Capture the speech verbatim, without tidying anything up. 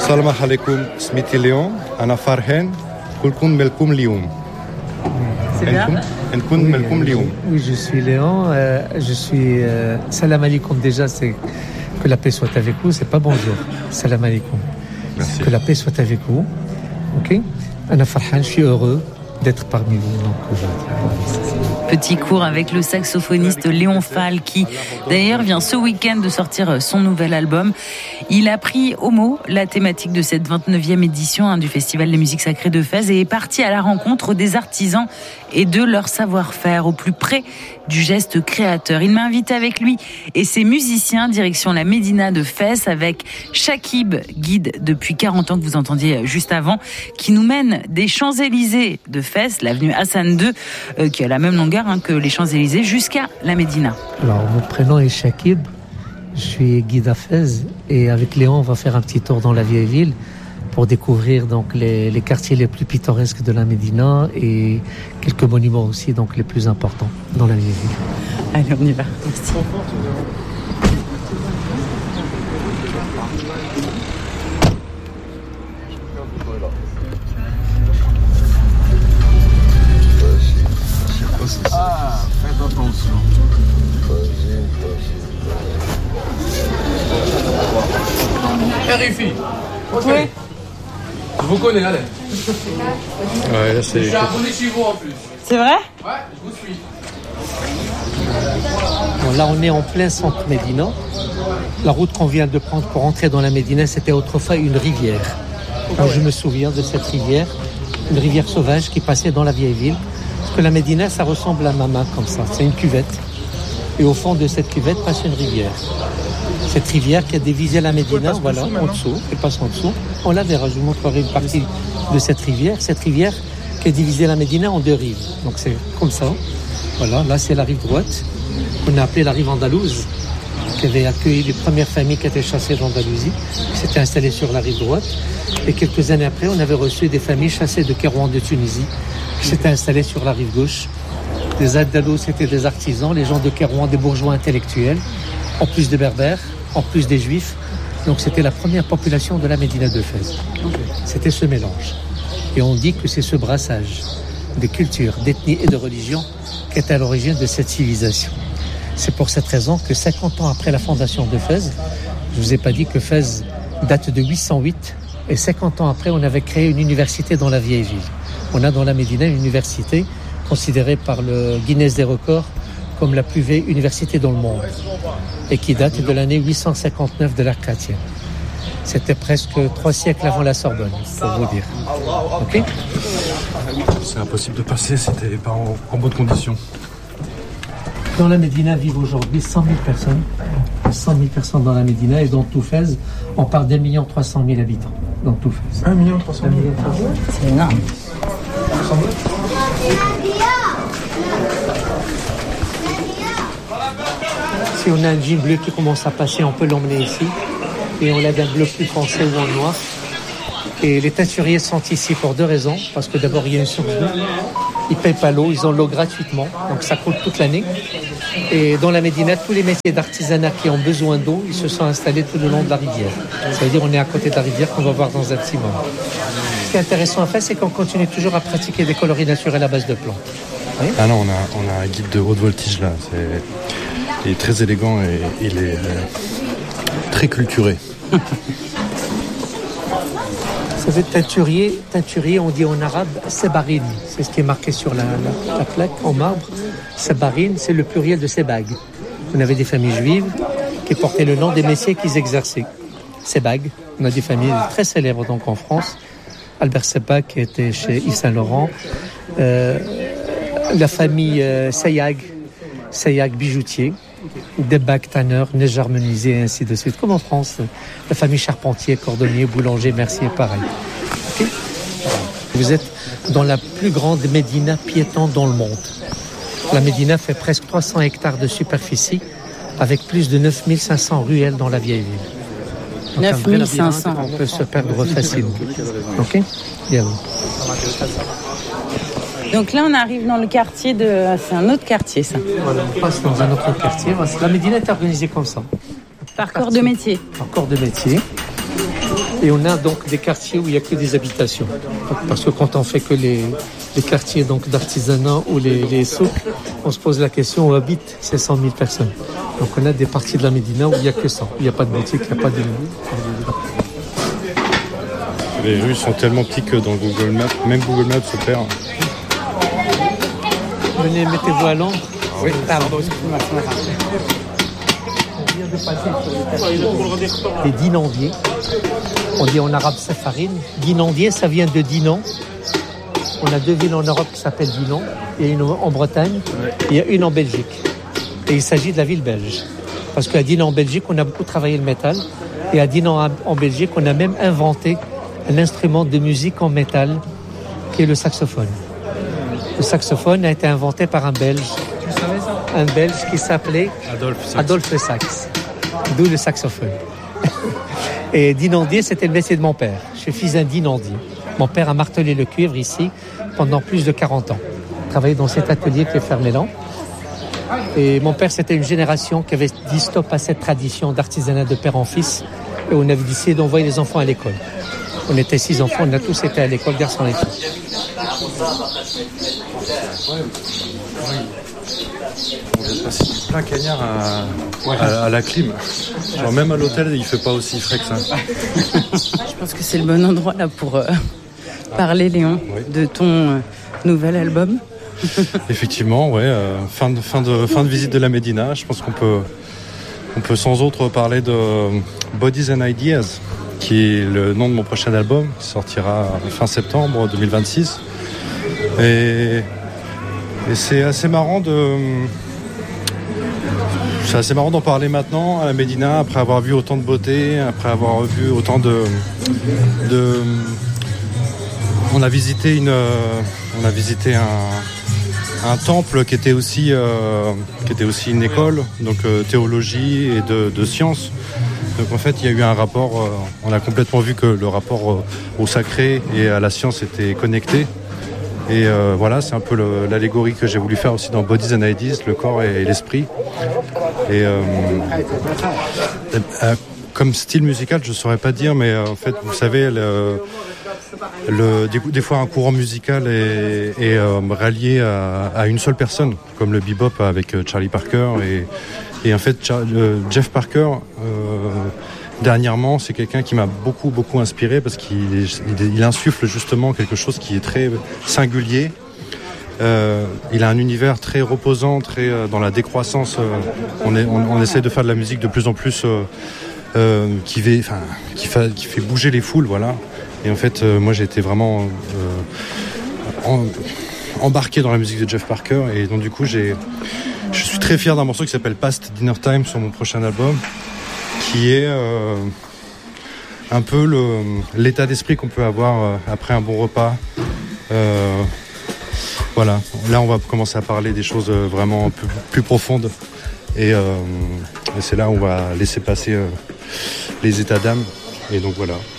السلام عليكم سميتي اليوم أنا فرحان كلكم ملكم اليوم. C'est bien. نكون ملكم اليوم. Oui, je suis Léon. Euh, je suis euh, salam alaikum. Déjà, c'est que la paix soit avec vous. C'est pas bonjour. Salam alaikum. Merci. Que la paix soit avec vous. Ok. Ana Farhan, je suis heureux d'être parmi vous. Donc, Petit cours avec le saxophoniste Léon Fall qui d'ailleurs vient ce week-end de sortir son nouvel album. Il a pris au mot la thématique de cette vingt-neuvième édition hein, du Festival des musiques sacrées de Fès et est parti à la rencontre des artisans et de leur savoir-faire au plus près du geste créateur. Il m'a invité avec lui et ses musiciens direction la Médina de Fès avec Chakib, guide depuis quarante ans que vous entendiez juste avant, qui nous mène des Champs-Élysées de Fès, l'avenue Hassan deux, euh, qui a la même longueur hein, que les Champs-Élysées, jusqu'à la Médina. Alors, mon prénom est Chakib, je suis guide à Fès et avec Léon, on va faire un petit tour dans la vieille ville pour découvrir donc les, les quartiers les plus pittoresques de la Médina et quelques monuments aussi donc les plus importants dans la vieille ville. Allez, on y va. Merci. Ah, faites attention. Vérifie. Ok. Oui. Je vous connais, allez. Ouais, là, c'est... Je suis abonné chez vous en plus. C'est vrai ? Ouais, je vous suis. Bon, là, on est en plein centre Médina. La route qu'on vient de prendre pour entrer dans la Médina, c'était autrefois une rivière. Donc, je me souviens de cette rivière, une rivière sauvage qui passait dans la vieille ville. Parce que la Médina, ça ressemble à ma main comme ça. C'est une cuvette. Et au fond de cette cuvette passe une rivière. Cette rivière qui a divisé la Médina, voilà, en dessous, elle passe en dessous. On la verra, je vous montrerai une partie de cette rivière. Cette rivière qui a divisé la Médina en deux rives. Donc c'est comme ça. Voilà, là c'est la rive droite, qu'on a appelée la rive andalouse, qui avait accueilli les premières familles qui étaient chassées d'Andalousie, qui s'étaient installées sur la rive droite. Et quelques années après, on avait reçu des familles chassées de Kérouan de Tunisie, qui s'étaient installées sur la rive gauche. Les Andalous, c'était des artisans, les gens de Kérouan, des bourgeois intellectuels, en plus des berbères, en plus des juifs. Donc c'était la première population de la Médina de Fès. C'était ce mélange. Et on dit que c'est ce brassage de cultures, d'ethnies et de religions qui est à l'origine de cette civilisation. C'est pour cette raison que cinquante ans après la fondation de Fès, je ne vous ai pas dit que Fès date de huit cent huit, et cinquante ans après, on avait créé une université dans la vieille ville. On a dans la Médina une université considérée par le Guinness des records comme la plus vieille université dans le monde et qui date de l'année huit cent cinquante-neuf de l'ère chrétienne. C'était presque trois siècles avant la Sorbonne, pour vous dire. Ok ? C'est impossible de passer, c'était pas en, en bonne condition. Dans la Médina vivent aujourd'hui cent mille personnes. cent mille personnes dans la Médina et dans tout Fès, on parle d'un million trois cent mille habitants. Dans tout Fès. un million trois cent mille. C'est énorme. Si on a un jean bleu qui commence à passer, on peut l'emmener ici. Et on l'a d'un bleu plus foncé ou en noir. Et les teinturiers sont ici pour deux raisons. Parce que d'abord, il y a une source d'eau. Ils ne payent pas l'eau, ils ont l'eau gratuitement. Donc ça coule toute l'année. Et dans la Médina, tous les métiers d'artisanat qui ont besoin d'eau, ils se sont installés tout le long de la rivière. Ça veut dire qu'on est à côté de la rivière qu'on va voir dans un petit moment. Ce qui est intéressant à faire, c'est qu'on continue toujours à pratiquer des coloris naturels à base de plantes. Oui. Ah non, on a, on a un guide de haute voltige là. C'est... Il est très élégant et il est euh, très culturé. Vous savez, teinturier, teinturier, on dit en arabe, sebarine. C'est ce qui est marqué sur la, la, la plaque en marbre. Sebarine, c'est le pluriel de sebag. On avait des familles juives qui portaient le nom des métiers qu'ils exerçaient. Sebag, on a des familles très célèbres donc en France. Albert Sebag qui était chez Yves Saint Laurent. Euh, la famille euh, Sayag, Sayag bijoutier. Debag, tanneur, Nejar menuisier et ainsi de suite. Comme en France, la famille Charpentier, Cordonnier, Boulanger, Mercier, pareil. Okay. Vous êtes dans la plus grande Médina piétonne dans le monde. La Médina fait presque trois cents hectares de superficie avec plus de neuf mille cinq cents ruelles dans la vieille ville. neuf mille cinq cents. On peut se perdre facilement. Ok ? Bien. Donc là, on arrive dans le quartier de... C'est un autre quartier, ça. Voilà, on passe dans un autre quartier. La Médina est organisée comme ça. Par corps de métier. Par corps de métier. Et on a donc des quartiers où il n'y a que des habitations. Parce que quand on fait que les, les quartiers donc, d'artisanat ou les, les souks, on se pose la question où habitent ces cent mille personnes. Donc on a des parties de la Médina où il n'y a que ça. Il n'y a pas de boutique, il n'y a pas de... Les rues sont tellement petites que dans Google Maps, même Google Maps se perd. Venez, mettez-vous à l'ombre. Oui, pardon. On vient de passer sur les dinandiers. On dit en arabe safarine. Dinandier, ça vient de Dinan. On a deux villes en Europe qui s'appellent Dinan. Il y a une en Bretagne, et il y a une en Belgique. Et il s'agit de la ville belge. Parce qu'à Dinan en Belgique, on a beaucoup travaillé le métal. Et à Dinan en Belgique, on a même inventé un instrument de musique en métal qui est le saxophone. Le saxophone a été inventé par un Belge. Tu savais ça ? Un Belge qui s'appelait Adolphe Sax. Adolphe Sax. D'où le saxophone. Et dinandier, c'était le métier de mon père. Je suis fils d'un dinandier. Mon père a martelé le cuivre ici pendant plus de quarante ans. Il travaillait dans cet atelier qui est Fermélan. Et mon père, c'était une génération qui avait dit stop à cette tradition d'artisanat de père en fils. Et on avait décidé d'envoyer les enfants à l'école. On était six enfants, on a tous été à l'école, garçons et filles. On vient de passer plein cagnard à, à, à la clim. Genre même à l'hôtel, il fait pas aussi frais que ça. Je pense que c'est le bon endroit là pour euh, parler, Léon, Oui. de ton euh, nouvel album. Effectivement, ouais. Euh, fin de fin de fin de visite de la Médina. Je pense qu'on peut on peut sans autre parler de Bodies and Ideas, qui est le nom de mon prochain album, qui sortira fin septembre deux mille vingt-six. Et, et c'est assez marrant de c'est assez marrant d'en parler maintenant à la Médina, après avoir vu autant de beauté, après avoir vu autant de de on a visité une on a visité un un temple qui était aussi euh, qui était aussi une école, donc euh, théologie et de, de sciences. Donc en fait, il y a eu un rapport, euh, on a complètement vu que le rapport euh, au sacré et à la science était connecté. Et euh, voilà, c'est un peu le, l'allégorie que j'ai voulu faire aussi dans Bodies and Ideas, le corps et, et l'esprit. Et euh, euh, comme style musical, je saurais pas dire, mais euh, en fait, vous savez, le, le, des, des fois un courant musical est, est euh, rallié à, à une seule personne, comme le bebop avec euh, Charlie Parker. Et, et en fait, Char- euh, Jeff Parker, euh, dernièrement, c'est quelqu'un qui m'a beaucoup, beaucoup inspiré parce qu'il il, il insuffle justement quelque chose qui est très singulier. Euh, il a un univers très reposant, très euh, dans la décroissance. Euh, on, est, on, on essaie de faire de la musique de plus en plus euh, euh, qui, fait, enfin, qui, fait, qui fait bouger les foules, voilà. Et en fait, euh, moi, j'ai été vraiment euh, en, embarqué dans la musique de Jeff Parker, et donc du coup, j'ai, je suis très fier d'un morceau qui s'appelle Past Dinner Time sur mon prochain album, qui est euh, un peu le, l'état d'esprit qu'on peut avoir euh, après un bon repas. Euh, voilà, là on va commencer à parler des choses euh, vraiment plus, plus profondes, et, euh, et c'est là où on va laisser passer euh, les états d'âme, et donc voilà.